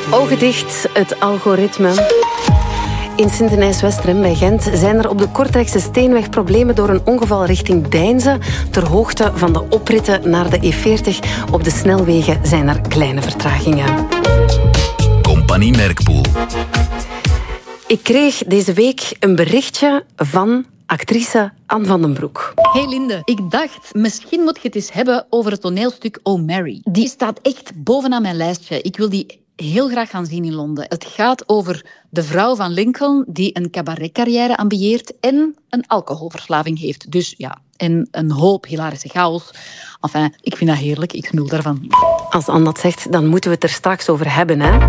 Ogen dicht, het algoritme. In Sint-Denijs-Westerem bij Gent zijn er op de Kortrijkse Steenweg problemen door een ongeval richting Deinze. Ter hoogte van de opritten naar de E40 op de snelwegen zijn er kleine vertragingen. Compagnie Merkpoel. Ik kreeg deze week een berichtje van actrice Anne van den Broek. Hey Linde, ik dacht, misschien moet je het eens hebben over het toneelstuk Oh Mary. Die staat echt bovenaan mijn lijstje. Ik wil die heel graag gaan zien in Londen. Het gaat over de vrouw van Lincoln die een cabaretcarrière ambieert en een alcoholverslaving heeft. Dus ja, en een hoop hilarische chaos. Enfin, ik vind dat heerlijk. Ik smul daarvan. Als Anne dat zegt, dan moeten we het er straks over hebben, hè?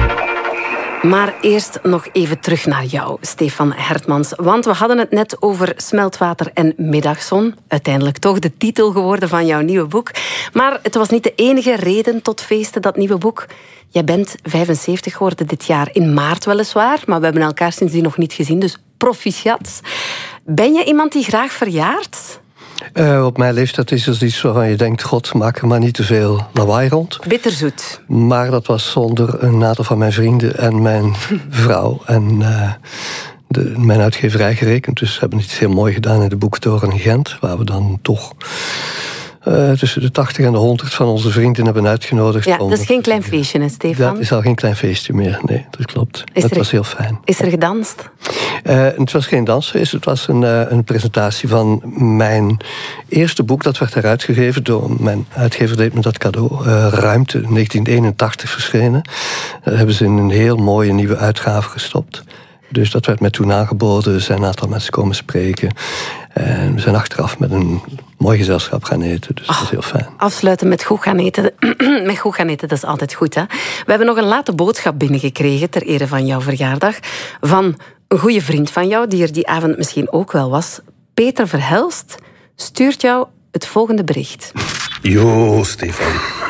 Maar eerst nog even terug naar jou, Stefan Hertmans. Want we hadden het net over smeltwater en middagzon. Uiteindelijk toch de titel geworden van jouw nieuwe boek. Maar het was niet de enige reden tot feesten, dat nieuwe boek. Jij bent 75 geworden dit jaar, in maart weliswaar. Maar we hebben elkaar sindsdien nog niet gezien, dus proficiat. Ben je iemand die graag verjaart? Op mijn leeftijd is het iets waarvan je denkt, god, maak er maar niet te veel lawaai rond. Bitterzoet. Maar dat was zonder een aantal van mijn vrienden en mijn vrouw en mijn uitgeverij gerekend. Dus we hebben iets heel mooi gedaan in de Boektoren in Gent, waar we dan toch tussen de 80 en de 100 van onze vrienden hebben uitgenodigd. Ja, dat is geen klein feestje, hè, Stefan? Dat is al geen klein feestje meer, nee, dat klopt. Het was heel fijn. Is er gedanst? Het was geen dansfeest, het was een presentatie van mijn eerste boek. Dat werd heruitgegeven door mijn uitgever, deed me dat cadeau. Ruimte, 1981 verschenen. Dat hebben ze in een heel mooie nieuwe uitgave gestopt. Dus dat werd mij toen aangeboden. Er zijn een aantal mensen komen spreken. En we zijn achteraf met een mooi gezelschap gaan eten. Dus dat is heel fijn. Afsluiten met goed gaan eten. Met goed gaan eten, dat is altijd goed, hè? We hebben nog een late boodschap binnengekregen ter ere van jouw verjaardag. Van een goede vriend van jou, die er die avond misschien ook wel was. Peter Verhelst stuurt jou het volgende bericht. Jo, Stefan.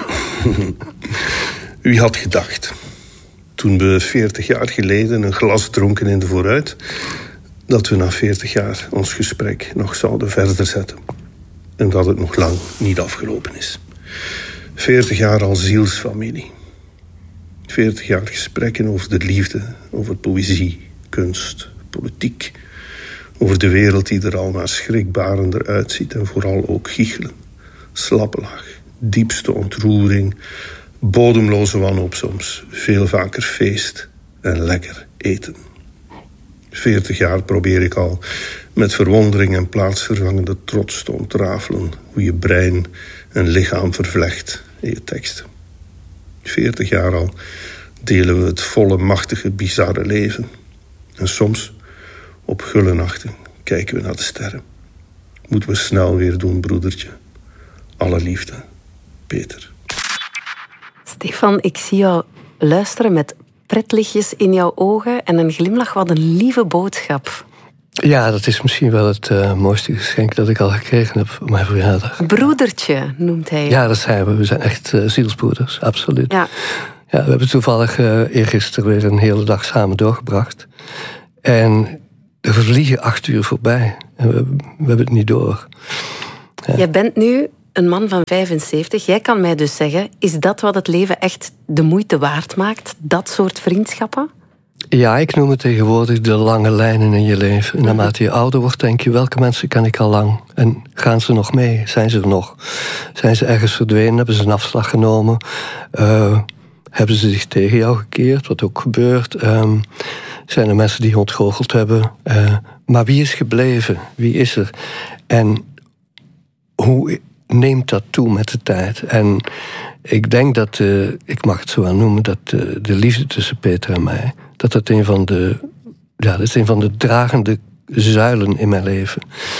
Wie had gedacht, toen we 40 jaar geleden een glas dronken in de vooruit, dat we na 40 jaar ons gesprek nog zouden verder zetten. En dat het nog lang niet afgelopen is. 40 jaar als zielsfamilie. 40 jaar gesprekken over de liefde, over poëzie, kunst, politiek. Over de wereld die er al maar schrikbarender uitziet en vooral ook giechelen. Slappe lach, diepste ontroering, bodemloze wanhoop soms. Veel vaker feest en lekker eten. 40 jaar probeer ik al met verwondering en plaatsvervangende trots te ontrafelen hoe je brein en lichaam vervlecht in je teksten. 40 jaar al delen we het volle, machtige, bizarre leven. En soms, op gulle nachten, kijken we naar de sterren. Moeten we snel weer doen, broedertje. Alle liefde, Peter. Stefan, ik zie jou luisteren met pretlichtjes in jouw ogen en een glimlach. Wat een lieve boodschap. Ja, dat is misschien wel het mooiste geschenk dat ik al gekregen heb op mijn verjaardag. Broedertje noemt hij. Ja, dat zijn we. We zijn echt zielsbroeders, absoluut. Ja. Ja, we hebben toevallig eergisteren weer een hele dag samen doorgebracht. En er vliegen 8 uur voorbij. En we hebben het niet door. Ja. Jij bent nu een man van 75. Jij kan mij dus zeggen, is dat wat het leven echt de moeite waard maakt? Dat soort vriendschappen? Ja, ik noem het tegenwoordig de lange lijnen in je leven. En naarmate je ouder wordt, denk je, welke mensen ken ik al lang? En gaan ze nog mee? Zijn ze er nog? Zijn ze ergens verdwenen? Hebben ze een afslag genomen? Hebben ze zich tegen jou gekeerd? Wat ook gebeurt? Zijn er mensen die ontgoocheld hebben? Maar wie is gebleven? Wie is er? En hoe neemt dat toe met de tijd? En ik denk dat, ik mag het zo aan noemen, dat de liefde tussen Peter en mij, dat een van de dragende zuilen in mijn leven.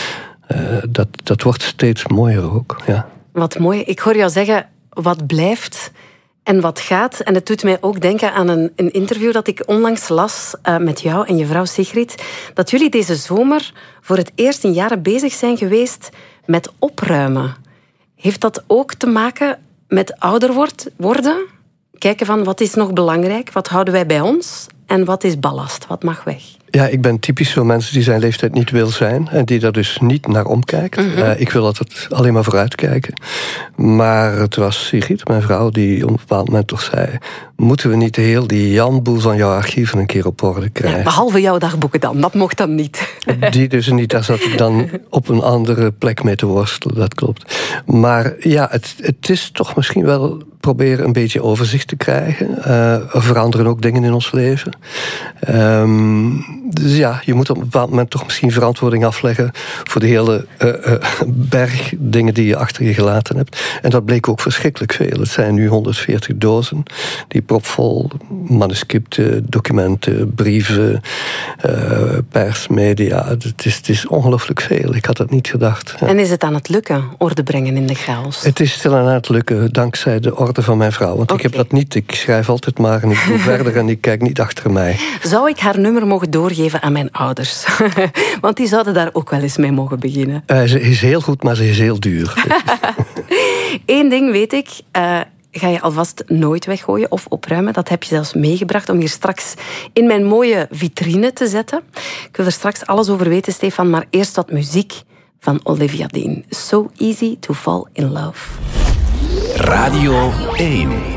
Dat wordt steeds mooier ook, ja. Wat mooi. Ik hoor jou zeggen, wat blijft en wat gaat. En het doet mij ook denken aan een interview dat ik onlangs las met jou en je vrouw Sigrid. Dat jullie deze zomer voor het eerst in jaren bezig zijn geweest met opruimen. Heeft dat ook te maken met ouder worden? Kijken van wat is nog belangrijk? Wat houden wij bij ons? En wat is ballast? Wat mag weg? Ja, ik ben typisch zo'n mensen die zijn leeftijd niet wil zijn en die daar dus niet naar omkijkt. Ik wil altijd alleen maar vooruitkijken. Maar het was Sigrid, mijn vrouw, die op een bepaald moment toch zei: moeten we niet heel die janboel van jouw archieven een keer op orde krijgen? Ja, behalve jouw dagboeken dan, dat mocht dan niet. Die dus niet, daar zat ik dan op een andere plek mee te worstelen, dat klopt. Maar ja, het is toch misschien wel proberen een beetje overzicht te krijgen. Er veranderen ook dingen in ons leven. Dus ja, je moet op een bepaald moment toch misschien verantwoording afleggen voor de hele berg dingen die je achter je gelaten hebt. En dat bleek ook verschrikkelijk veel. Het zijn nu 140 dozen, die propvol manuscripten, documenten, brieven, pers, media. Het is ongelooflijk veel. Ik had dat niet gedacht. Ja. En is het aan het lukken, orde brengen in de chaos? Het is stil aan het lukken, dankzij de orde van mijn vrouw. Want ik heb dat niet. Ik schrijf altijd maar en ik doe verder en ik kijk niet achter mij. Zou ik haar nummer mogen doorgeven aan mijn ouders? Want die zouden daar ook wel eens mee mogen beginnen. Ze is heel goed, maar ze is heel duur. Eén ding weet ik. Ga je alvast nooit weggooien of opruimen. Dat heb je zelfs meegebracht om hier straks in mijn mooie vitrine te zetten. Ik wil er straks alles over weten, Stefan. Maar eerst wat muziek van Olivia Dean. So Easy to Fall in Love. Radio 1.